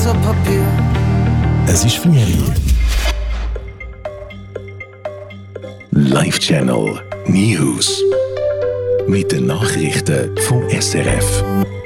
rosa Papier. Es ist Ferien. Live Channel News. Mit den Nachrichten vom SRF.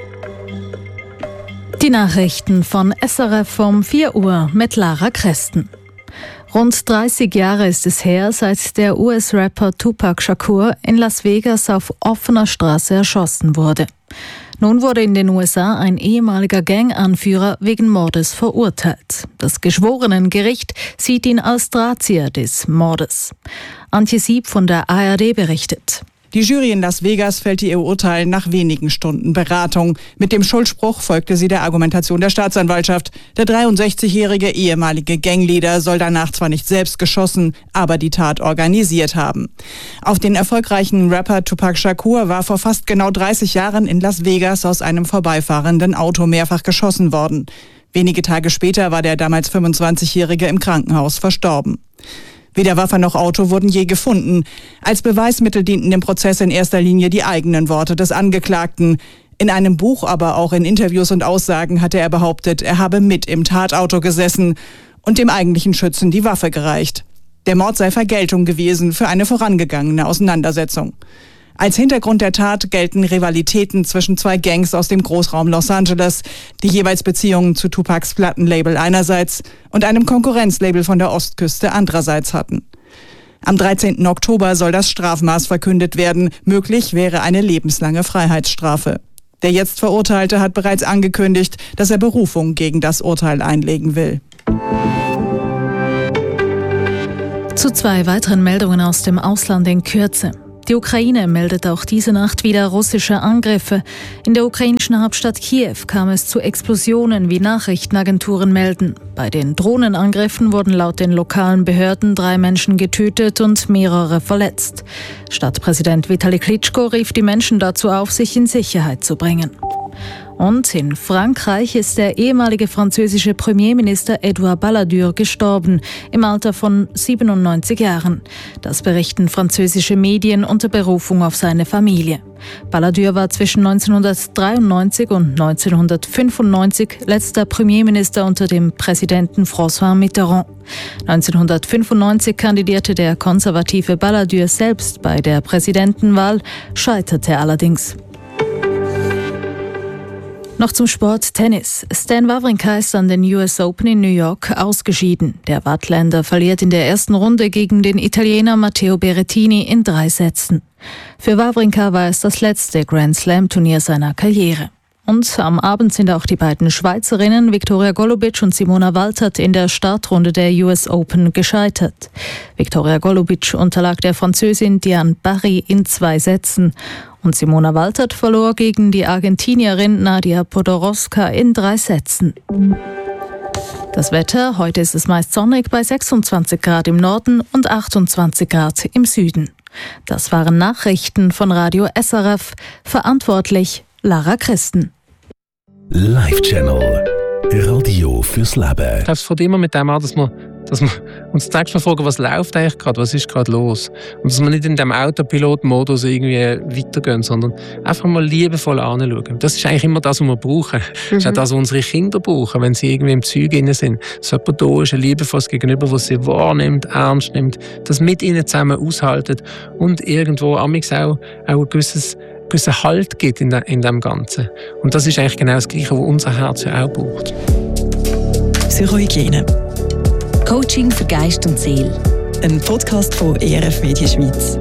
Die Nachrichten von SRF um 4 Uhr mit Lara Kresten. Rund 30 Jahre ist es her, seit der US-Rapper Tupac Shakur in Las Vegas auf offener Straße erschossen wurde. Nun wurde in den USA ein ehemaliger Ganganführer wegen Mordes verurteilt. Das Geschworenengericht sieht ihn als Drahtzieher des Mordes. Antje Sieb von der ARD berichtet. Die Jury in Las Vegas fällte ihr Urteil nach wenigen Stunden Beratung. Mit dem Schuldspruch folgte sie der Argumentation der Staatsanwaltschaft. Der 63-jährige ehemalige Gangleader soll danach zwar nicht selbst geschossen, aber die Tat organisiert haben. Auf den erfolgreichen Rapper Tupac Shakur war vor fast genau 30 Jahren in Las Vegas aus einem vorbeifahrenden Auto mehrfach geschossen worden. Wenige Tage später war der damals 25-jährige im Krankenhaus verstorben. Weder Waffe noch Auto wurden je gefunden. Als Beweismittel dienten dem Prozess in erster Linie die eigenen Worte des Angeklagten. In einem Buch, aber auch in Interviews und Aussagen hatte er behauptet, er habe mit im Tatauto gesessen und dem eigentlichen Schützen die Waffe gereicht. Der Mord sei Vergeltung gewesen für eine vorangegangene Auseinandersetzung. Als Hintergrund der Tat gelten Rivalitäten zwischen zwei Gangs aus dem Großraum Los Angeles, die jeweils Beziehungen zu Tupacs Plattenlabel einerseits und einem Konkurrenzlabel von der Ostküste andererseits hatten. Am 13. Oktober soll das Strafmaß verkündet werden. Möglich wäre eine lebenslange Freiheitsstrafe. Der jetzt Verurteilte hat bereits angekündigt, dass er Berufung gegen das Urteil einlegen will. Zu 2 weiteren Meldungen aus dem Ausland in Kürze. Die Ukraine meldet auch diese Nacht wieder russische Angriffe. In der ukrainischen Hauptstadt Kiew kam es zu Explosionen, wie Nachrichtenagenturen melden. Bei den Drohnenangriffen wurden laut den lokalen Behörden 3 Menschen getötet und mehrere verletzt. Stadtpräsident Vitali Klitschko rief die Menschen dazu auf, sich in Sicherheit zu bringen. Und in Frankreich ist der ehemalige französische Premierminister Edouard Balladur gestorben, im Alter von 97 Jahren. Das berichten französische Medien unter Berufung auf seine Familie. Balladur war zwischen 1993 und 1995 letzter Premierminister unter dem Präsidenten François Mitterrand. 1995 kandidierte der konservative Balladur selbst bei der Präsidentenwahl, scheiterte allerdings. Noch zum Sport Tennis. Stan Wawrinka ist an den US Open in New York ausgeschieden. Der Wattländer verliert in der ersten Runde gegen den Italiener Matteo Berrettini in 3 Sätzen. Für Wawrinka war es das letzte Grand Slam-Turnier seiner Karriere. Und am Abend sind auch die beiden Schweizerinnen Viktoria Golubic und Simona Waltert in der Startrunde der US Open gescheitert. Viktoria Golubic unterlag der Französin Diane Barry in 2 Sätzen. Und Simona Waltert verlor gegen die Argentinierin Nadia Podoroska in 3 Sätzen. Das Wetter: Heute ist es meist sonnig bei 26 Grad im Norden und 28 Grad im Süden. Das waren Nachrichten von Radio SRF. Verantwortlich Lara Kresten. Live Channel. Radio fürs Leben. Ich glaube, es fängt immer mit dem an, dass wir uns täglich fragen, was läuft eigentlich gerade, was ist gerade los. Und dass wir nicht in dem Autopilot-Modus irgendwie weitergehen, sondern einfach mal liebevoll anschauen. Das ist eigentlich immer das, was wir brauchen. Das ist auch das, was unsere Kinder brauchen, wenn sie irgendwie im Zeug drin sind. Dass jemand da ist, ein liebevolles Gegenüber, das sie wahrnimmt, ernst nimmt, das mit ihnen zusammen aushaltet und irgendwo amigs auch ein gewissen Halt gibt in dem Ganzen. Und das ist eigentlich genau das Gleiche, was unser Herz ja auch braucht. Psychohygiene. Coaching für Geist und Seele. Ein Podcast von ERF Media Schweiz.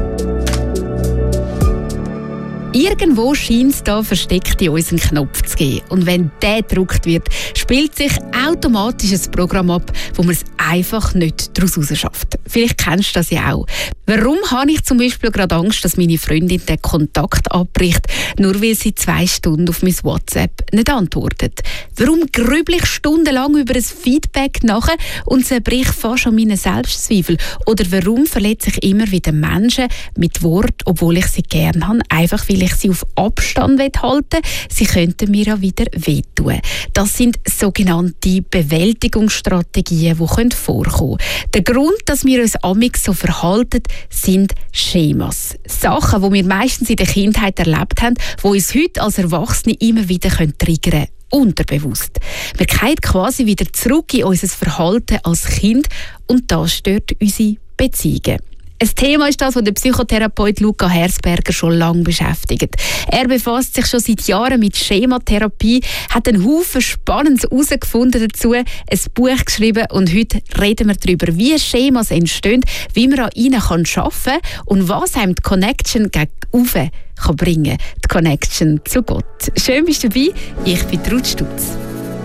Irgendwo scheint es da versteckt in uns einen Knopf zu geben. Und wenn der gedrückt wird, spielt sich automatisch ein Programm ab, wo man es einfach nicht daraus schafft. Vielleicht kennst du das ja auch. Warum habe ich zum Beispiel gerade Angst, dass meine Freundin den Kontakt abbricht, nur weil sie 2 Stunden auf mein WhatsApp nicht antwortet? Warum grüble ich stundenlang über ein Feedback nach und zerbricht fast an meinen Selbstzweifel? Oder warum verletze ich immer wieder Menschen mit Wort, obwohl ich sie gerne habe, einfach weil ich sie auf Abstand halten will? Sie könnten mir ja wieder wehtun. Das sind sogenannte Bewältigungsstrategien, die vorkommen können. Der Grund, dass wir uns amix so verhalten, sind Schemas. Sachen, die wir meistens in der Kindheit erlebt haben, die uns heute als Erwachsene immer wieder triggern können. unterbewusst. Man geht quasi wieder zurück in unser Verhalten als Kind und das stört unsere Beziehungen. Ein Thema ist das, das der Psychotherapeut Luca Herzberger schon lange beschäftigt. Er befasst sich schon seit Jahren mit Schematherapie, hat einen Haufen Spannendes herausgefunden dazu, ein Buch geschrieben und heute reden wir darüber, wie Schemas entstehen, wie man an ihnen arbeiten kann und was einem die Connection gegen oben kann bringen, die Connection zu Gott. Schön bist du dabei, ich bin Ruth Stutz.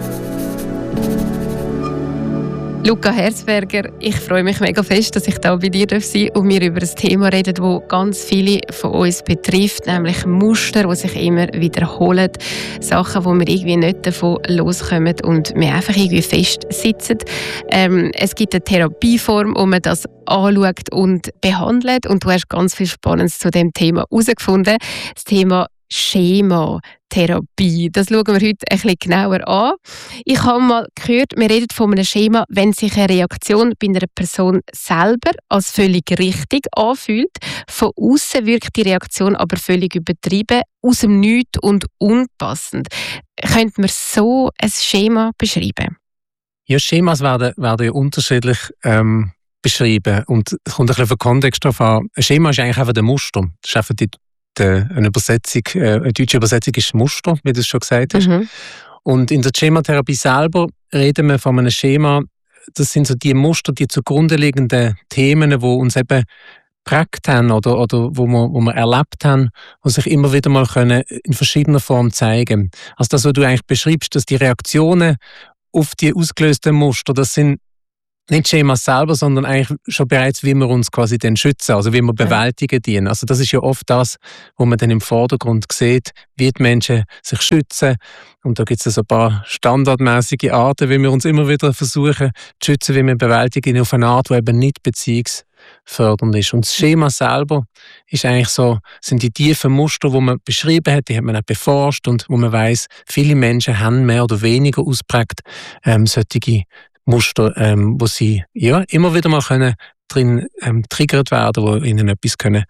Luca Herzberger, ich freue mich mega fest, dass ich da bei dir sein darf und wir über ein Thema reden, das ganz viele von uns betrifft, nämlich Muster, die sich immer wiederholen, Sachen, wo wir irgendwie nicht davon loskommen und wir einfach irgendwie festsitzen. Es gibt eine Therapieform, wo man das anschaut und behandelt und du hast ganz viel Spannendes zu dem Thema herausgefunden. Das Thema Schematherapie. Das schauen wir heute ein bisschen genauer an. Ich habe mal gehört, wir reden von einem Schema, wenn sich eine Reaktion bei einer Person selber als völlig richtig anfühlt. Von außen wirkt die Reaktion aber völlig übertrieben, aus dem Nichts und unpassend. Könnte man so ein Schema beschreiben? Ja, Schemas werden ja unterschiedlich beschrieben und es kommt ein bisschen auf den Kontext drauf an. Ein Schema ist eigentlich einfach ein Muster. Das ist einfach eine Übersetzung, eine deutsche Übersetzung ist Muster, wie du es schon gesagt hast. Mhm. Und in der Schematherapie selber reden wir von einem Schema, das sind so die Muster, die zugrunde liegenden Themen, die uns eben geprägt haben oder wo wir erlebt haben, die sich immer wieder mal in verschiedener Form zeigen. Also das, was du eigentlich beschreibst, dass die Reaktionen auf die ausgelösten Muster, das sind nicht Schemas selber, sondern eigentlich schon bereits, wie wir uns quasi dann schützen, also wie wir bewältigen dienen. Also das ist ja oft das, wo man dann im Vordergrund sieht, wie die Menschen sich schützen. Und da gibt es ein paar standardmäßige Arten, wie wir uns immer wieder versuchen zu schützen, wie wir bewältigen auf eine Art, die eben nicht beziehungsfördernd ist. Und das Schema selber ist eigentlich so, sind die tiefen Muster, die man beschrieben hat, die hat man auch beforscht und wo man weiss, viele Menschen haben mehr oder weniger ausprägt solche Muster, wo sie ja immer wieder mal können drin triggert werden, wo ihnen etwas können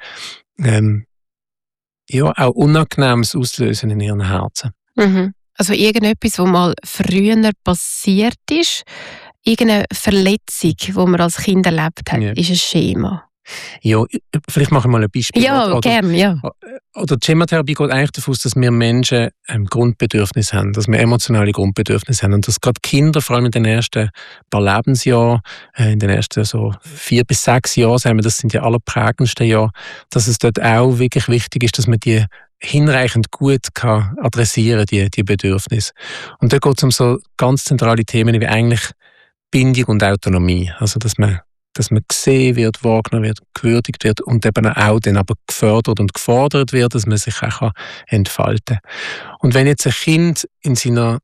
ja auch Unangenehmes auslösen in ihren Herzen. Mhm. Also irgendetwas, was mal früher passiert ist, irgendeine Verletzung, die man als Kind erlebt hat, ist ein Schema. Ja, vielleicht mache ich mal ein Beispiel. Ja, gerne, ja. Oder die Schematherapie geht eigentlich davon aus, dass wir Menschen Grundbedürfnisse haben, dass wir emotionale Grundbedürfnisse haben und dass gerade Kinder, vor allem in den ersten paar Lebensjahren, in den ersten so 4 bis 6 Jahren, sagen wir, das sind die allerprägendsten Jahre, dass es dort auch wirklich wichtig ist, dass man die hinreichend gut kann adressieren, die Bedürfnisse. Und da geht es um so ganz zentrale Themen wie eigentlich Bindung und Autonomie, also dass man gesehen wird, wahrgenommen wird, gewürdigt wird und eben auch dann aber gefördert und gefordert wird, dass man sich auch entfalten kann. Und wenn jetzt ein Kind in seiner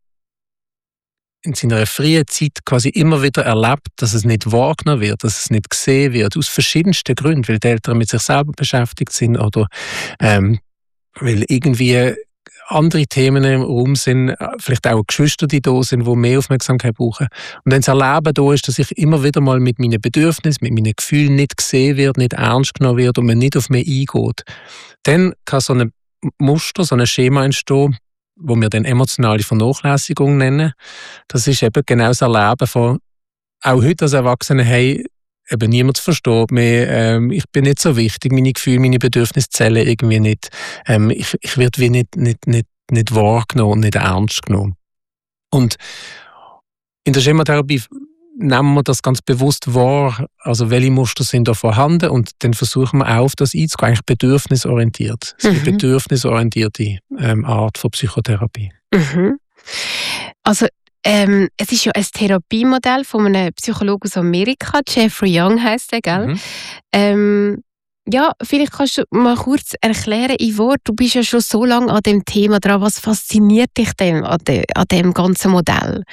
frühen Zeit quasi immer wieder erlebt, dass es nicht wahrgenommen wird, dass es nicht gesehen wird, aus verschiedensten Gründen, weil die Eltern mit sich selber beschäftigt sind oder weil irgendwie andere Themen im Raum sind, vielleicht auch Geschwister, die da sind, die mehr Aufmerksamkeit brauchen. Und wenn das Erleben da ist, dass ich immer wieder mal mit meinen Bedürfnissen, mit meinen Gefühlen nicht gesehen wird, nicht ernst genommen wird und man nicht auf mich eingeht, dann kann so ein Muster, so ein Schema entstehen, wo wir dann emotionale Vernachlässigung nennen. Das ist eben genau das Erleben von, auch heute als Erwachsene, hey, eben niemand versteht mich, ich bin nicht so wichtig, meine Gefühle, meine Bedürfnisse zählen irgendwie nicht, ich werde wie nicht wahrgenommen und nicht ernst genommen. Und in der Schematherapie nehmen wir das ganz bewusst wahr, also welche Muster sind da vorhanden und dann versuchen wir auch auf das einzugehen, eigentlich bedürfnisorientiert. Das ist eine bedürfnisorientierte Art von Psychotherapie. Mhm. Also es ist ja ein Therapiemodell von einem Psychologen aus Amerika, Jeffrey Young heisst der, gell? Mhm. Ja, vielleicht kannst du mal kurz erklären in Wort, du bist ja schon so lange an dem Thema dran, was fasziniert dich denn an dem ganzen Modell?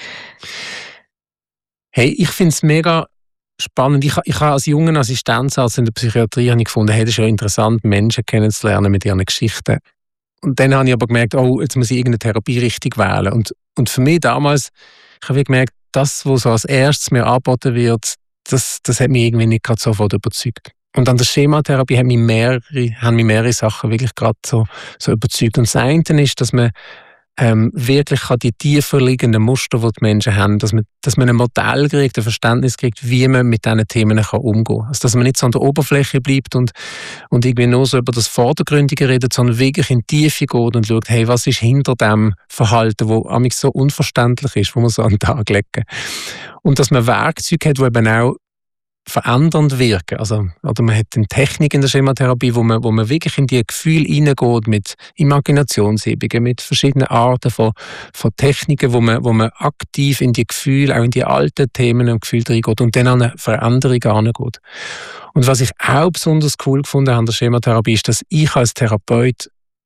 Hey, ich finde es mega spannend. Ich habe als junger Assistenzarzt in der Psychiatrie gefunden, hey, das ist ja interessant, Menschen kennenzulernen mit ihren Geschichten. Und dann habe ich aber gemerkt, oh, jetzt muss ich irgendeine Therapie richtig wählen. Und für mich damals, ich habe gemerkt, das, was so als erstes mir angeboten wird, das hat mich irgendwie nicht gerade sofort überzeugt. Und an der Schematherapie haben mich mehrere Sachen wirklich gerade so überzeugt. Und das eine ist, dass man wirklich die tiefer liegenden Muster, die die Menschen haben, dass man ein Modell kriegt, ein Verständnis kriegt, wie man mit diesen Themen umgehen kann. Also, dass man nicht so an der Oberfläche bleibt und irgendwie nur so über das Vordergründige redet, sondern wirklich in die Tiefe geht und schaut, hey, was ist hinter dem Verhalten, das amigs so unverständlich ist, wo man so an den Tag legen. Und dass man Werkzeuge hat, die eben auch verändernd wirken. Also, oder man hat eine Technik in der Schematherapie, wo man wirklich in die Gefühle hineingeht mit Imaginationsübungen, mit verschiedenen Arten von Techniken, wo man aktiv in die Gefühle, auch in die alten Themen und Gefühle reingeht und dann an eine Veränderung angeht. Und was ich auch besonders cool gefunden habe an der Schematherapie, ist, dass ich als Therapeut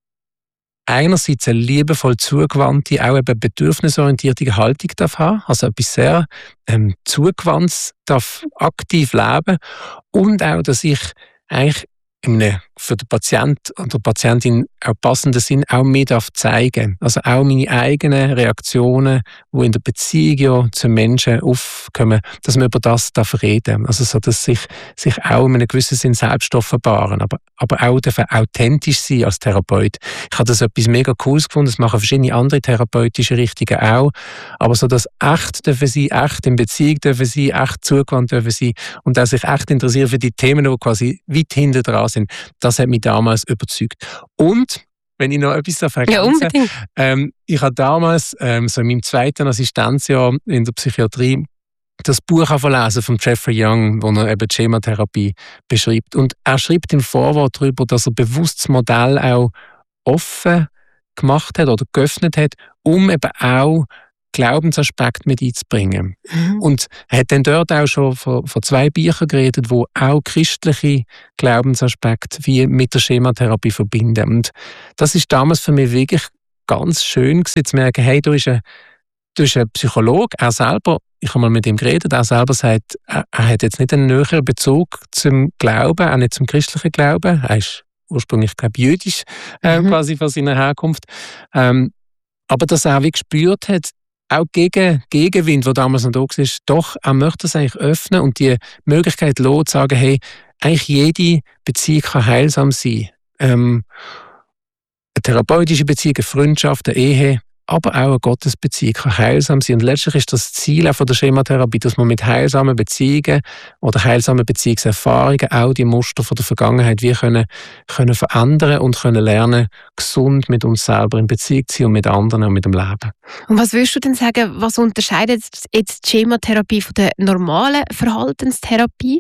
einerseits eine liebevoll zugewandte, auch eben bedürfnisorientierte Haltung darf haben, also etwas sehr zugewandtes darf aktiv leben und auch, dass ich eigentlich für den Patient oder Patientin auch passenden Sinn auch mehr zeigen. Also auch meine eigenen Reaktionen, die in der Beziehung ja zu Menschen aufkommen, dass man über das reden darf. Also so, dass sich auch in einem gewissen Sinn selbst offenbaren, aber auch authentisch sein als Therapeut. Ich habe das etwas mega Cooles gefunden, das machen verschiedene andere therapeutische Richtungen auch, aber so das echt dürfen sein, echt in Beziehung dürfen sein, echt zugewandt dürfen sein und auch sich echt interessieren für die Themen, die quasi weit hinten dran sind. Das hat mich damals überzeugt. Und, wenn ich noch etwas ergänzen darf, ich habe damals, so in meinem zweiten Assistenzjahr in der Psychiatrie, das Buch lesen von Jeffrey Young, wo er eben die Schematherapie beschreibt. Und er schreibt im Vorwort darüber, dass er bewusst das Modell auch offen gemacht hat oder geöffnet hat, um eben auch Glaubensaspekt mit einzubringen. Und er hat dann dort auch schon von 2 Büchern geredet, die auch christliche Glaubensaspekte wie mit der Schematherapie verbinden. Und das ist damals für mich wirklich ganz schön gewesen, zu merken, hey, du bist ein Psychologe, er selber, ich habe mal mit ihm geredet, er selber sagt, er hat jetzt nicht einen näheren Bezug zum Glauben, auch nicht zum christlichen Glauben. Er ist ursprünglich, glaube ich, jüdisch, quasi von seiner Herkunft. Aber dass er auch wie gespürt hat, auch gegen Gegenwind, der damals noch da war, doch, er möchte es eigentlich öffnen und die Möglichkeit lassen, zu sagen, hey, eigentlich jede Beziehung kann heilsam sein. Eine therapeutische Beziehung, eine Freundschaft, eine Ehe, aber auch eine Gottesbeziehung kann heilsam sein. Und letztlich ist das Ziel auch von der Schematherapie, dass man mit heilsamen Beziehungen oder heilsamen Beziehungserfahrungen auch die Muster von der Vergangenheit wir können verändern und können lernen, gesund mit uns selber in Beziehung zu sein und mit anderen und mit dem Leben. Und was würdest du denn sagen, was unterscheidet jetzt die Schematherapie von der normalen Verhaltenstherapie?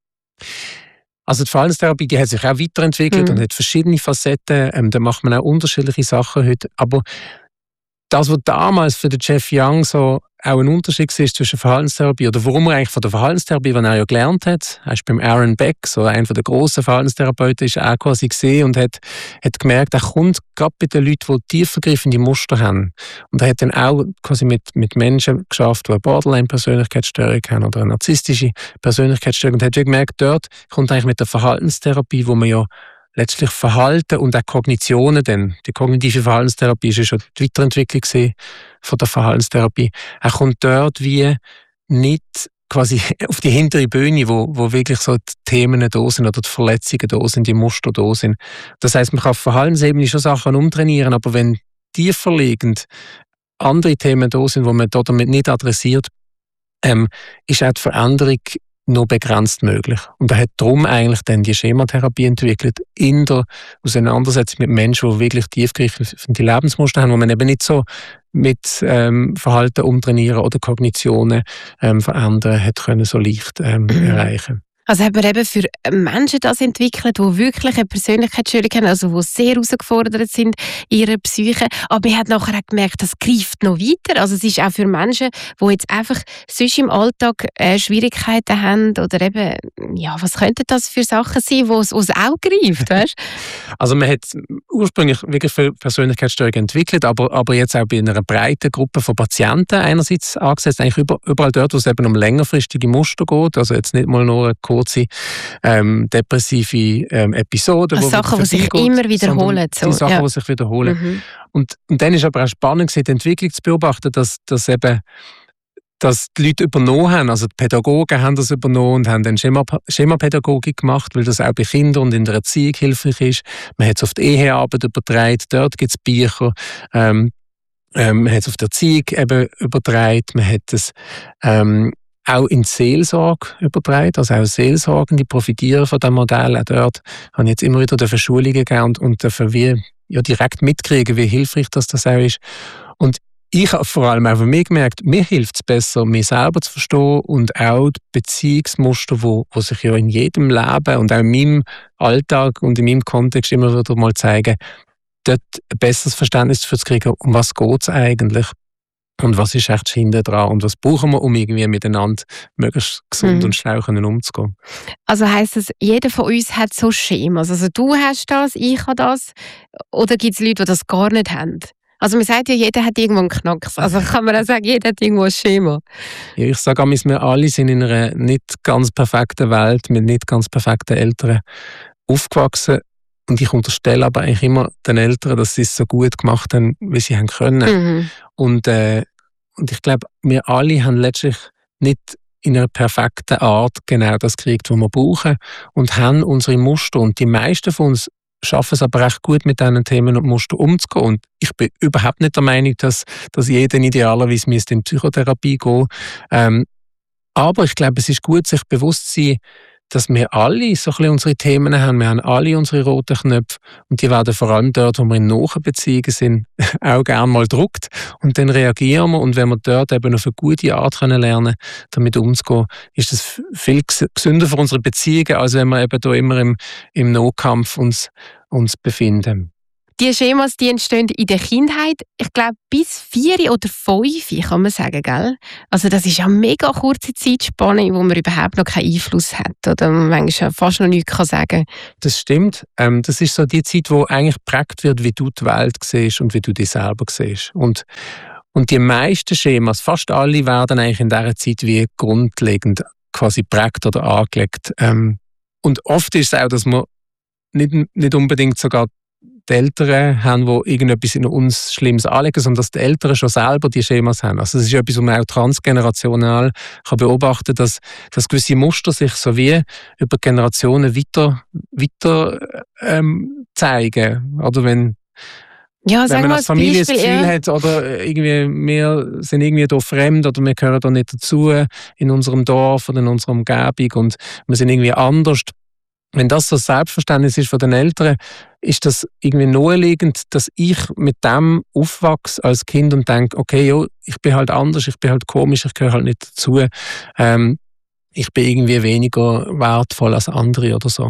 Also die Verhaltenstherapie, die hat sich auch weiterentwickelt und hat verschiedene Facetten. Da macht man auch unterschiedliche Sachen heute. Aber das, was damals für den Jeff Young so auch ein Unterschied war zwischen Verhaltenstherapie oder warum er eigentlich von der Verhaltenstherapie, die er ja gelernt hat, er ist beim Aaron Beck, so einer der grossen Verhaltenstherapeuten, ist auch quasi gesehen und hat gemerkt, er kommt gerade bei den Leuten, die tiefergreifende Muster haben. Und er hat dann auch quasi mit Menschen geschafft, die eine Borderline-Persönlichkeitsstörung haben oder eine narzisstische Persönlichkeitsstörung und hat gemerkt, dort kommt eigentlich mit der Verhaltenstherapie, wo man ja letztlich Verhalten und auch Kognitionen, denn die kognitive Verhaltenstherapie ist ja schon die Weiterentwicklung von der Verhaltenstherapie. Er kommt dort wie nicht quasi auf die hintere Bühne, wo wirklich so die Themen da sind oder die Verletzungen da sind, die Muster da sind. Das heisst, man kann auf Verhaltensebene schon Sachen umtrainieren, aber wenn tiefer liegend andere Themen da sind, die man damit nicht adressiert, ist auch die Veränderung nur begrenzt möglich. Und er hat darum eigentlich dann die Schematherapie entwickelt, in der Auseinandersetzung mit Menschen, die wirklich tiefgreifende Lebensmuster haben, wo man eben nicht so mit Verhalten umtrainieren oder Kognitionen verändern hat können, so leicht erreichen. Also hat man eben für Menschen das entwickelt, die wirklich eine Persönlichkeitsstörung haben, also die sehr herausgefordert sind in ihrer Psyche. Aber man hat nachher auch gemerkt, das greift noch weiter. Also es ist auch für Menschen, die jetzt einfach sonst im Alltag Schwierigkeiten haben oder eben, ja, was könnten das für Sachen sein, wo es auch greift, weißt? Also man hat ursprünglich wirklich viele Persönlichkeitsstörungen entwickelt, aber jetzt auch bei einer breiten Gruppe von Patienten einerseits angesetzt, eigentlich überall dort, wo es eben um längerfristige Muster geht, also jetzt nicht mal nur kurze depressive Episoden. Also Sachen, die sich immer wiederholen. Die Sachen, die sich wiederholen. Und dann ist aber auch spannend, die Entwicklung zu beobachten, dass die Leute übernommen haben, also die Pädagogen haben das übernommen und haben dann Schemapädagogik gemacht, weil das auch bei Kindern und in der Erziehung hilfreich ist. Man hat es auf die Ehearbeit übertragen, dort gibt es Bücher. Man hat es auf der Erziehung eben übertragen, man hat es auch in die Seelsorge übertragen, also auch Seelsorgende profitieren von diesem Modell. Auch dort habe ich jetzt immer wieder Schulungen gegeben und dafür direkt mitkriegen, wie hilfreich das auch ist. Und ich habe vor allem auch für mich gemerkt, mir hilft es besser, mich selber zu verstehen und auch die Beziehungsmuster, wo sich ja in jedem Leben und auch in meinem Alltag und in meinem Kontext immer wieder mal zeigen, dort ein besseres Verständnis dafür zu kriegen, um was geht es eigentlich und was ist echt hinten dran und was brauchen wir, um irgendwie miteinander möglichst gesund und schlau umzugehen. Also heisst das, jeder von uns hat so Schemas? Also du hast das, ich habe das, oder gibt es Leute, die das gar nicht haben? Also man sagt ja, jeder hat irgendwo einen Knacks. Also kann man auch sagen, jeder hat irgendwo ein Schema. Ja, ich sage auch, wir alle sind in einer nicht ganz perfekten Welt mit nicht ganz perfekten Eltern aufgewachsen. Und ich unterstelle aber eigentlich immer den Eltern, dass sie es so gut gemacht haben, wie sie haben können. Und ich glaube, wir alle haben letztlich nicht in einer perfekten Art genau das gekriegt, was wir brauchen und haben unsere Muster. Und die meisten von uns schaffen es aber recht gut, mit diesen Themen und Mustern umzugehen. Und ich bin überhaupt nicht der Meinung, dass jeder idealerweise in Psychotherapie gehen müsste. Aber ich glaube, es ist gut, sich bewusst zu sein, dass wir alle so ein bisschen unsere Themen haben. Wir haben alle unsere roten Knöpfe und die werden vor allem dort, wo wir in nahen Beziehungen sind, auch gerne mal gedrückt. Und dann reagieren wir und wenn wir dort eben auf eine gute Art lernen, damit umzugehen, ist das viel gesünder für unsere Beziehungen, als wenn wir eben da immer im Nahkampf uns befinden. Die Schemas, die entstehen in der Kindheit, ich glaube bis 4 oder 5, kann man sagen, gell? Also das ist ja eine mega kurze Zeitspanne, wo man überhaupt noch keinen Einfluss hat oder man manchmal fast noch nichts sagen kann. Das stimmt. Das ist so die Zeit, wo eigentlich geprägt wird, wie du die Welt siehst und wie du dich selber siehst. Und die meisten Schemas, fast alle, werden eigentlich in dieser Zeit wie grundlegend quasi geprägt oder angelegt. Und oft ist es auch, dass man nicht unbedingt sogar die Eltern haben, die irgendetwas in uns Schlimmes anlegen, sondern dass die Eltern schon selber die Schemas haben. Also es ist etwas, was man auch transgenerational kann beobachten kann, dass gewisse Muster sich so wie über Generationen weiter zeigen. Oder wenn man als Familie das Gefühl hat, oder irgendwie, wir sind irgendwie hier fremd oder wir gehören da nicht dazu in unserem Dorf oder in unserer Umgebung und wir sind irgendwie anders. Wenn das so ein Selbstverständnis ist von den Eltern, ist das irgendwie naheliegend, dass ich mit dem aufwachse als Kind und denke, okay, jo, ich bin halt anders, ich bin halt komisch, ich gehöre halt nicht dazu. Ich bin irgendwie weniger wertvoll als andere oder so.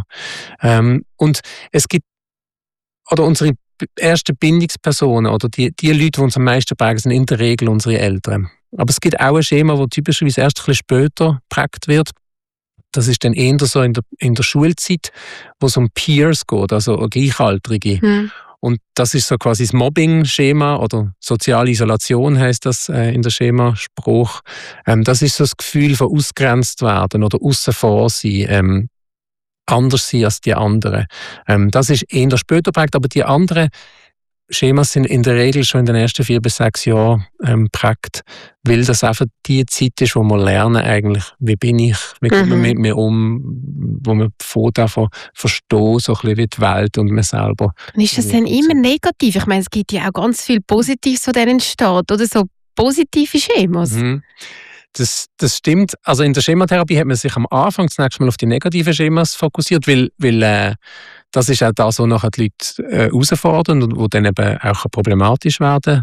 Und es gibt, oder unsere ersten Bindungspersonen oder die Leute, die uns am meisten prägen, sind in der Regel unsere Eltern. Aber es gibt auch ein Schema, das typischerweise erst ein bisschen später geprägt wird. Das ist dann eher so in der Schulzeit, wo es um Peers geht, also Gleichaltrige. Und das ist so quasi das Mobbing-Schema oder soziale Isolation heisst das in der Schemaspruch. Das ist so das Gefühl von ausgegrenzt werden oder aussen vor sein, anders sein als die anderen. Das ist eher später geprägt, aber die anderen Schemas sind in der Regel schon in den ersten 4 bis 6 Jahren geprägt, weil das einfach die Zeit ist, wo wir lernen eigentlich, wie bin ich, wie geht man mit mir um, wo man davon verstehen, so ein bisschen wie die Welt und man selber. Und ist das dann immer negativ? Ich meine, es gibt ja auch ganz viel Positives, was dann entsteht, oder so positive Schemas. Das stimmt. Also in der Schematherapie hat man sich am Anfang zunächst mal auf die negativen Schemas fokussiert, weil das ist auch das, was nachher die Leute herausfordern und wo dann eben auch problematisch werden.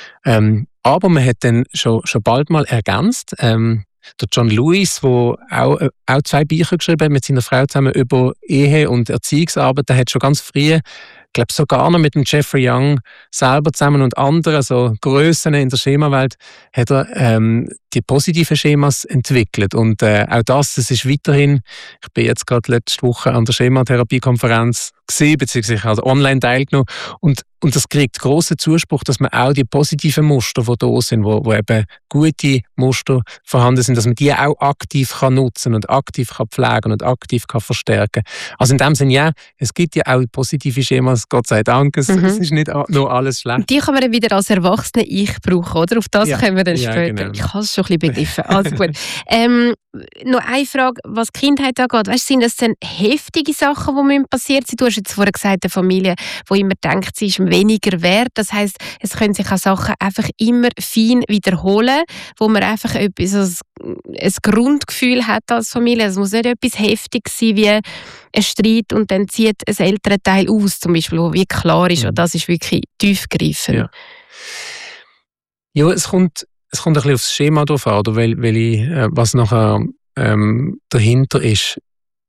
Aber man hat dann schon bald mal ergänzt. Der John Lewis, der auch 2 Bücher geschrieben hat mit seiner Frau zusammen über Ehe und Erziehungsarbeit, der hat schon ganz früh, ich glaube sogar noch mit dem Jeffrey Young selber zusammen und anderen so Grössen in der Schemawelt, hat er die positiven Schemas entwickelt. Und auch das ist weiterhin, ich bin jetzt gerade letzte Woche an der Schematherapie-Konferenz gesehen, beziehungsweise also online teilgenommen. Und das kriegt grossen Zuspruch, dass man auch die positiven Muster, die da sind, wo eben gute Muster vorhanden sind, dass man die auch aktiv kann nutzen und aktiv kann pflegen und aktiv kann verstärken. Also in dem Sinne, ja, es gibt ja auch positive Schemas, Gott sei Dank, es ist nicht nur alles schlecht. Die kann man dann wieder als Erwachsene Ich brauchen, oder? Auf das kommen wir dann später. Genau. Ich habe es schon ein bisschen begriffen. Also gut. noch eine Frage, was die Kindheit angeht. Weißt, sind das dann heftige Sachen, die passiert sind? Du hast jetzt vorher gesagt, eine Familie, die immer denkt, sie ist weniger wert. Das heisst, es können sich auch Sachen einfach immer fein wiederholen, wo man einfach etwas, ein Grundgefühl hat als Familie. Es muss nicht etwas Heftiges sein wie ein Streit und dann zieht ein älterer Teil aus, zum Beispiel, wo wie klar ist, und das ist wirklich tiefgreifend. Ja, es kommt ein bisschen aufs Schema drauf an, oder was nachher dahinter ist.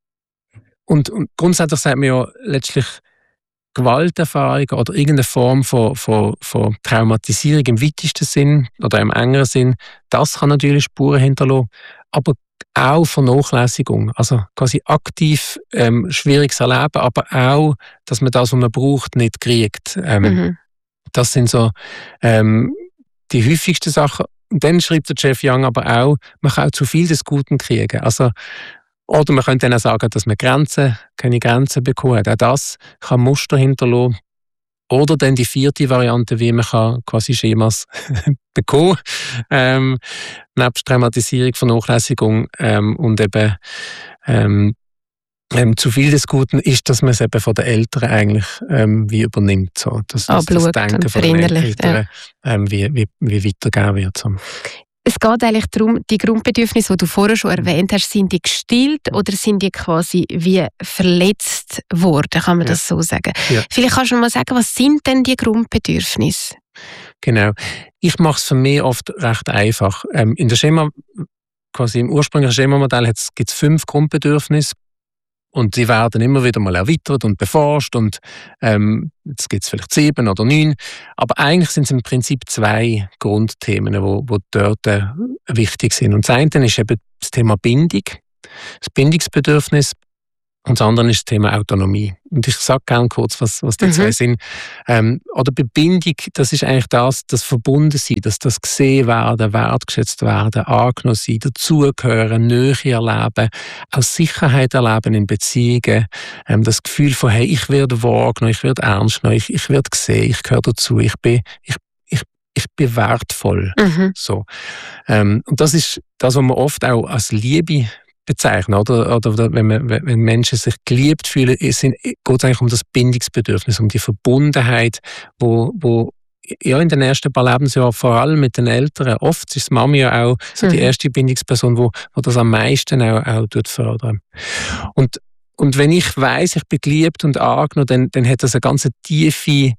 Und grundsätzlich sagt man ja letztlich, Gewalterfahrung oder irgendeine Form von Traumatisierung im weitesten Sinn oder im engeren Sinn, das kann natürlich Spuren hinterlassen, aber auch Vernachlässigung, also quasi aktiv schwieriges Erleben, aber auch, dass man das, was man braucht, nicht kriegt. Das sind so die häufigsten Sachen. Und dann schreibt der Jeff Young aber auch, man kann auch zu viel des Guten kriegen. Also, oder man könnte dann auch sagen, dass man keine Grenzen bekommen hat. Auch das kann Muster hinterlassen. Oder dann die vierte Variante, wie man kann quasi Schemas bekommen nebst Traumatisierung, Vernachlässigung und eben zu viel des Guten ist, dass man es eben von den Eltern eigentlich wie übernimmt. So. Das Denken von den Eltern wie weitergegeben wird. So. Es geht eigentlich darum, die Grundbedürfnisse, die du vorher schon erwähnt hast, sind die gestillt oder sind die quasi wie verletzt worden, kann man das so sagen? Ja. Vielleicht kannst du mal sagen, was sind denn die Grundbedürfnisse? Genau. Ich mache es für mich oft recht einfach. In der Schema, quasi im ursprünglichen Schemamodell gibt es 5 Grundbedürfnisse. Und die werden immer wieder mal erweitert und beforscht und jetzt gibt es vielleicht 7 oder 9. Aber eigentlich sind es im Prinzip 2 Grundthemen, die dort wichtig sind. Und das eine ist eben das Thema Bindung, das Bindungsbedürfnis. Und das andere ist das Thema Autonomie. Und ich sage gerne kurz, was die 2 sind. Oder bei Bindung, das ist eigentlich das Verbundensein, das gesehen werden, wertgeschätzt werden, angenommen sein, dazugehören, Nähe erleben, auch Sicherheit erleben in Beziehungen, das Gefühl von, hey, ich werde wahrgenommen, ich werde ernst genommen, ich werde gesehen, ich gehöre dazu, ich bin wertvoll. So. Und das ist das, was man oft auch als Liebe bezeichnen, oder wenn Menschen sich geliebt fühlen, geht es eigentlich um das Bindungsbedürfnis, um die Verbundenheit, wo ja in den ersten paar Lebensjahren, vor allem mit den Eltern, oft ist Mami ja auch so die erste Bindungsperson, wo das am meisten auch fördern. Und wenn ich weiss, ich bin geliebt und angenommen, dann hat das eine ganz tiefe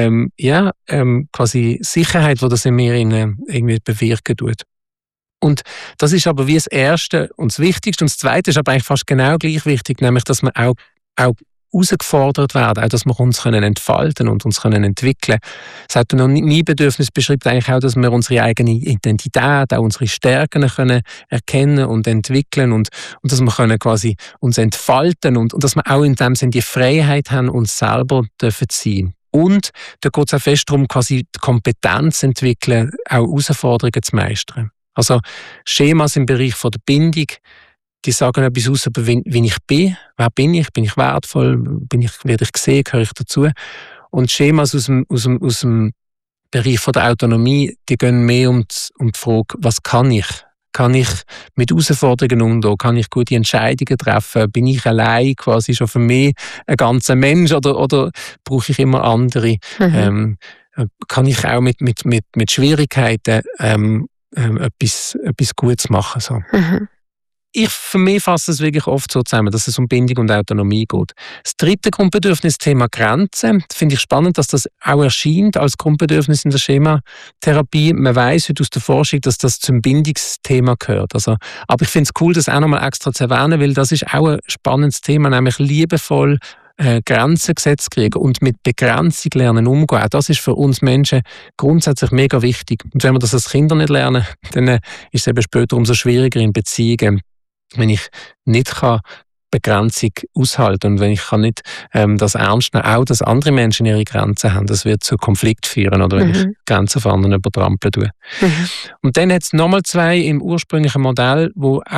quasi Sicherheit, die das in mir irgendwie bewirken tut. Und das ist aber wie das Erste und das Wichtigste. Und das Zweite ist aber eigentlich fast genau gleich wichtig, nämlich, dass wir auch herausgefordert werden, auch, dass wir uns entfalten und uns entwickeln können. Das hat noch nie Bedürfnis beschreibt eigentlich auch, dass wir unsere eigene Identität, auch unsere Stärken können erkennen und entwickeln und dass wir quasi uns entfalten und dass wir auch in dem Sinne die Freiheit haben, uns selber dürfen sein. Und da geht es auch fest darum, quasi die Kompetenz zu entwickeln, auch Herausforderungen zu meistern. Also Schemas im Bereich von der Bindung, die sagen etwas aus über wie ich bin. Wer bin ich? Bin ich wertvoll? Werde ich gesehen? Gehöre ich dazu? Und Schemas aus dem Bereich von der Autonomie, die gehen mehr um die Frage, was kann ich? Kann ich mit Herausforderungen umgehen? Kann ich gute Entscheidungen treffen? Bin ich allein quasi schon für mich ein ganzer Mensch oder brauche ich immer andere? Kann ich auch mit Schwierigkeiten etwas Gutes machen. So. Für mich fasse es wirklich oft so zusammen, dass es um Bindung und Autonomie geht. Das dritte Grundbedürfnis, Thema Grenzen, finde ich spannend, dass das auch erscheint als Grundbedürfnis in der Schematherapie. Man weiss heute aus der Forschung, dass das zum Bindungsthema gehört. Aber ich finde es cool, das auch nochmal extra zu erwähnen, weil das ist auch ein spannendes Thema, nämlich liebevoll Grenzen gesetzt kriegen und mit Begrenzung lernen umgehen. Auch das ist für uns Menschen grundsätzlich mega wichtig. Und wenn wir das als Kinder nicht lernen, dann ist es eben später umso schwieriger in Beziehungen, wenn ich nicht Begrenzung aushalten und wenn ich nicht das ernst nehmen, auch dass andere Menschen ihre Grenzen haben, das wird zu Konflikt führen oder wenn ich Grenzen von anderen übertrampeln tue. Und dann hat es nochmal 2 im ursprünglichen Modell, wo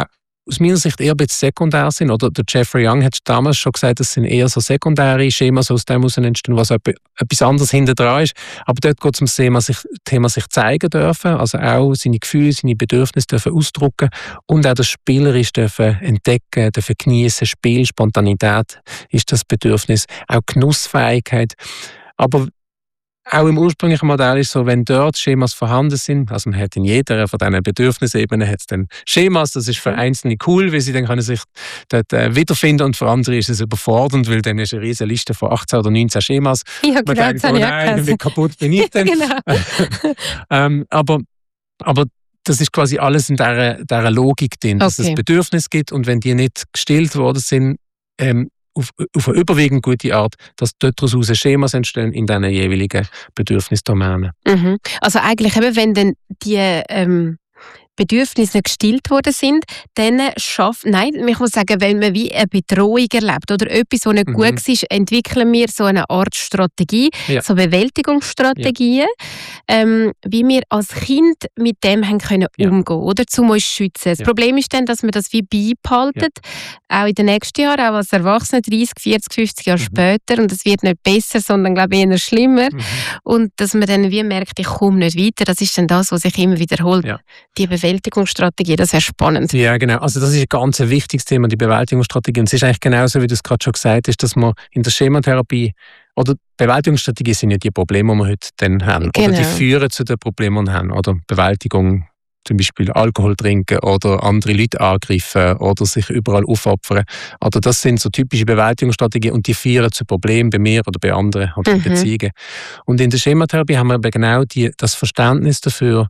aus meiner Sicht eher ein bisschen sekundär sind. Oder der Jeffrey Young hat damals schon gesagt, das sind eher so sekundäre Schemas, aus dem entstehen, was etwas anderes hinter dran ist. Aber dort geht es um das Thema sich zeigen dürfen, also auch seine Gefühle, seine Bedürfnisse dürfen ausdrücken und auch das Spielerisch dürfen entdecken, dürfen genießen, Spiel, Spontanität ist das Bedürfnis, auch Genussfähigkeit. Aber auch im ursprünglichen Modell ist so, wenn dort Schemas vorhanden sind, also man hat in jeder von diesen Bedürfnisebenen hat es dann Schemas, das ist für Einzelne cool, weil sie dann können sich dort wiederfinden und für andere ist es überfordernd, weil dann ist eine riesige Liste von 18 oder 19 Schemas. Ja, man denkt, oh nein, wie kaputt bin ich denn? Genau. Aber das ist quasi alles in dieser Logik drin, dass es Bedürfnisse gibt und wenn die nicht gestillt worden sind, auf eine überwiegend gute Art, dass dort daraus Schemas entstehen in diesen jeweiligen Bedürfnisdomänen. Mhm. Also eigentlich eben, wenn dann die Bedürfnisse nicht gestillt worden sind, dann ich muss sagen, wenn man wie eine Bedrohung erlebt oder etwas, was nicht gut ist, entwickeln wir so eine Art Strategie, so Bewältigungsstrategien, wie wir als Kind mit dem haben können umgehen, oder? Zum uns schützen. Das Problem ist dann, dass man das wie beibehalten, auch in den nächsten Jahren, auch als Erwachsene, 30, 40, 50 Jahre später, und es wird nicht besser, sondern glaube ich eher schlimmer. Und dass man dann wie merkt, ich komme nicht weiter, das ist dann das, was sich immer wiederholt. Ja. Die Bewältigungsstrategie, das wäre spannend. Ja, genau. Also das ist ein ganz wichtiges Thema, die Bewältigungsstrategie. Und es ist eigentlich genauso, wie du es gerade schon gesagt hast, dass man in der Schematherapie oder Bewältigungsstrategie sind ja die Probleme, die wir heute dann haben. Genau. Oder die führen zu den Problemen, die wir haben. Oder Bewältigung, zum Beispiel Alkohol trinken oder andere Leute angreifen oder sich überall aufopfern. Oder das sind so typische Bewältigungsstrategien und die führen zu Problemen bei mir oder bei anderen oder in Beziehungen. Und in der Schematherapie haben wir aber genau das Verständnis dafür,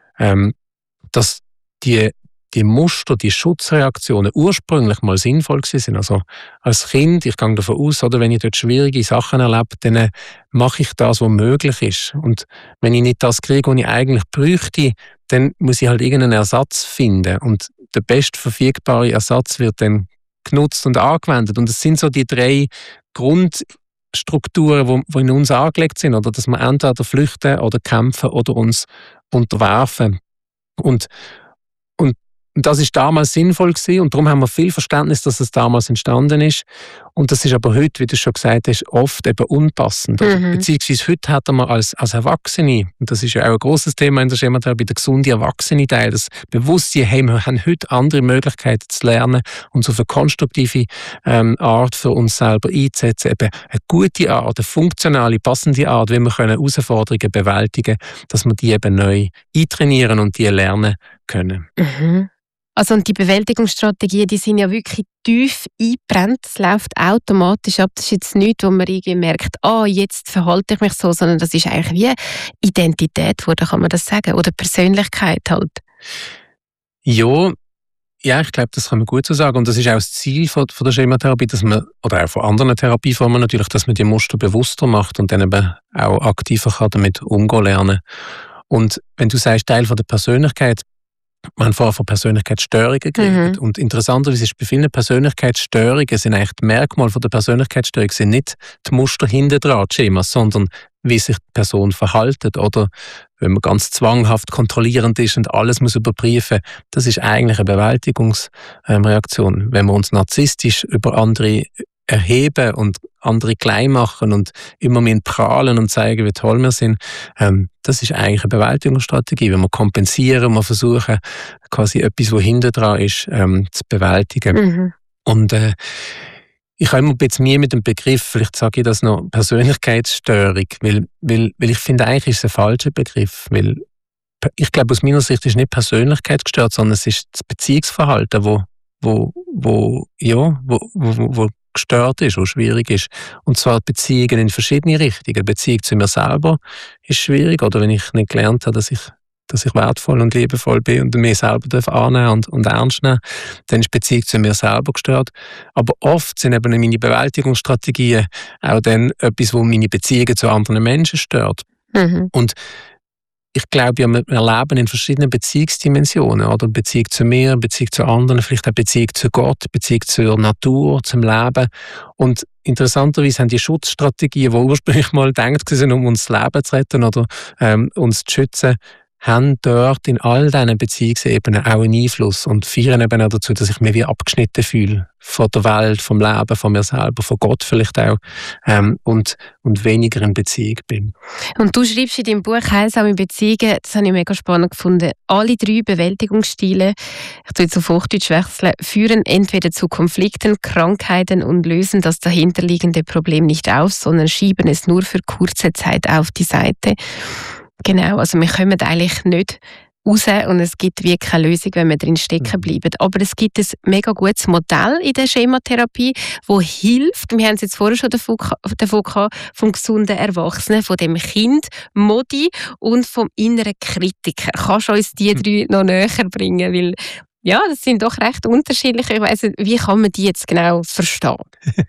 dass die Muster, die Schutzreaktionen ursprünglich mal sinnvoll sind. Also als Kind, ich gehe davon aus, oder wenn ich dort schwierige Sachen erlebe, dann mache ich das, was möglich ist. Und wenn ich nicht das kriege, was ich eigentlich bräuchte, dann muss ich halt irgendeinen Ersatz finden. Und der best verfügbare Ersatz wird dann genutzt und angewendet. Und es sind so die 3 Grundstrukturen, die in uns angelegt sind, oder dass wir entweder flüchten oder kämpfen oder uns unterwerfen. Und das ist damals sinnvoll gewesen und darum haben wir viel Verständnis, dass es damals entstanden ist. Und das ist aber heute, wie du schon gesagt hast, oft eben unpassend. Beziehungsweise heute hat man als Erwachsene, und das ist ja auch ein grosses Thema in der Schematherapie, der gesunde Erwachsene-Teil, das Bewusstsein, hey, wir haben heute andere Möglichkeiten zu lernen und auf eine konstruktive Art für uns selber einzusetzen. Eben eine gute Art, eine funktionale, passende Art, wie wir Herausforderungen bewältigen können, dass wir die eben neu eintrainieren und die lernen können. Also und die Bewältigungsstrategien, die sind ja wirklich tief eingebrannt. Es läuft automatisch ab. Das ist jetzt nichts, wo man irgendwie merkt, jetzt verhalte ich mich so, sondern das ist eigentlich wie Identität, oder kann man das sagen? Oder Persönlichkeit halt. Ja, ich glaube, das kann man gut so sagen. Und das ist auch das Ziel von der Schematherapie, dass man, oder auch von anderen Therapieformen natürlich, dass man die Muster bewusster macht und dann eben auch aktiver kann damit umgehen lernen. Und wenn du sagst, Teil von der Persönlichkeit, wir haben vorher von Persönlichkeitsstörungen geredet. Und interessanterweise ist bei vielen Persönlichkeitsstörungen sind eigentlich die Merkmale von der Persönlichkeitsstörung sind nicht die Muster hinten dran, die Schemas, sondern wie sich die Person verhält oder wenn man ganz zwanghaft kontrollierend ist und alles muss überprüfen, das ist eigentlich eine Bewältigungsreaktion. Wenn wir uns narzisstisch über andere erheben und andere klein machen und immer mehr prahlen und zeigen, wie toll wir sind, das ist eigentlich eine Bewältigungsstrategie. Wenn wir kompensieren, wir versuchen, quasi etwas, was hinten dran ist, zu bewältigen. Und ich habe immer ein bisschen Mühe mit dem Begriff, vielleicht sage ich das noch, Persönlichkeitsstörung, weil ich finde, eigentlich ist es ein falscher Begriff, weil ich glaube, aus meiner Sicht ist nicht Persönlichkeit gestört, sondern es ist das Beziehungsverhalten, wo gestört ist, wo schwierig ist. Und zwar Beziehungen in verschiedene Richtungen. Beziehung zu mir selber ist schwierig, oder wenn ich nicht gelernt habe, dass ich wertvoll und liebevoll bin und mich selber annehmen und ernst nehmen, dann ist Beziehung zu mir selber gestört. Aber oft sind eben meine Bewältigungsstrategien auch dann etwas, wo meine Beziehungen zu anderen Menschen stört. Und ich glaube, wir leben in verschiedenen Beziehungsdimensionen, oder? Beziehung zu mir, Beziehung zu anderen, vielleicht auch Beziehung zu Gott, Beziehung zur Natur, zum Leben. Und interessanterweise haben die Schutzstrategien, die ursprünglich mal gedacht waren, um uns das Leben zu retten oder uns zu schützen, haben dort in all diesen Beziehungsebenen auch einen Einfluss und führen eben auch dazu, dass ich mich wie abgeschnitten fühle von der Welt, vom Leben, von mir selber, von Gott vielleicht auch und weniger in Beziehung bin. Und du schreibst in deinem Buch «Heilsame Beziehungen», das habe ich mega spannend gefunden, alle 3 Bewältigungsstile, ich tue jetzt auf Hochdeutsch wechseln, führen entweder zu Konflikten, Krankheiten und lösen das dahinterliegende Problem nicht auf, sondern schieben es nur für kurze Zeit auf die Seite. Genau, also wir kommen eigentlich nicht raus und es gibt wie keine Lösung, wenn wir drin stecken bleiben. Aber es gibt ein mega gutes Modell in der Schematherapie, das hilft, wir haben es jetzt vorher schon davon gehabt, vom gesunden Erwachsenen, von dem Kind, Modi und vom inneren Kritiker. Kannst du uns die 3 noch näher bringen? Weil ja, das sind doch recht unterschiedliche. Ich weiss nicht, wie kann man die jetzt genau verstehen?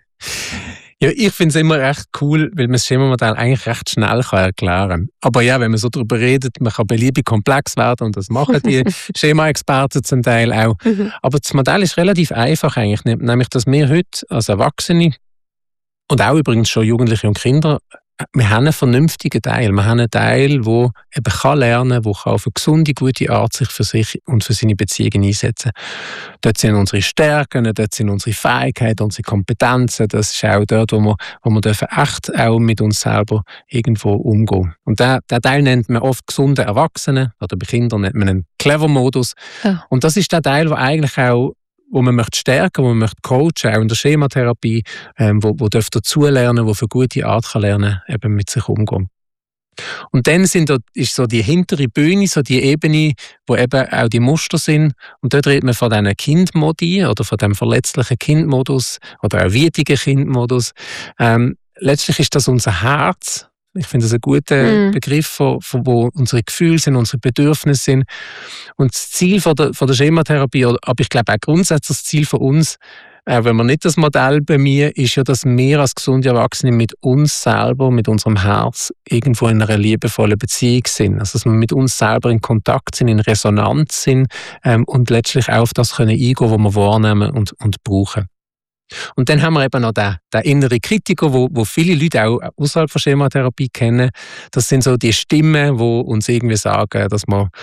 Ja, ich finde es immer recht cool, weil man das Schemamodell eigentlich recht schnell erklären kann. Aber ja, wenn man so darüber redet, man kann beliebig komplex werden und das machen die Schema-Experten zum Teil auch. Aber das Modell ist relativ einfach eigentlich, nämlich dass wir heute als Erwachsene und auch übrigens schon Jugendliche und Kinder, wir haben einen vernünftigen Teil. Wir haben einen Teil, der eben kann lernen, der kann auf eine gesunde, gute Art sich für sich und für seine Beziehungen einsetzen. Dort sind unsere Stärken, dort sind unsere Fähigkeiten, unsere Kompetenzen. Das ist auch dort, wo wir dürfen echt auch mit uns selber irgendwo umgehen. Und der Teil nennt man oft gesunde Erwachsene, oder bei Kindern nennt man einen Clever-Modus. Ja. Und das ist der Teil, der eigentlich auch wo man möchte stärken, wo man möchte coachen, auch in der Schematherapie, wo dazulernen, wo für gute Art kann lernen, eben mit sich umgehen. Und dann ist so die hintere Bühne, so die Ebene, wo eben auch die Muster sind. Und dort redet man von diesen Kindmodi oder von dem verletzlichen Kindmodus oder auch wütigen Kindmodus. Letztlich ist das unser Herz. Ich finde das ein guter Begriff, wo unsere Gefühle sind, unsere Bedürfnisse sind. Und das Ziel von der Schematherapie, aber ich glaube auch grundsätzlich das Ziel von uns, wenn man nicht das Modell bei mir, ist ja, dass wir als gesunde Erwachsene mit uns selber, mit unserem Herz irgendwo in einer liebevollen Beziehung sind. Also dass wir mit uns selber in Kontakt sind, in Resonanz sind und letztlich auch auf das können eingehen, was wir wahrnehmen und brauchen. Und dann haben wir eben noch den inneren Kritiker, wo viele Leute auch außerhalb von Schematherapie kennen. Das sind so die Stimmen, die uns irgendwie sagen, dass wir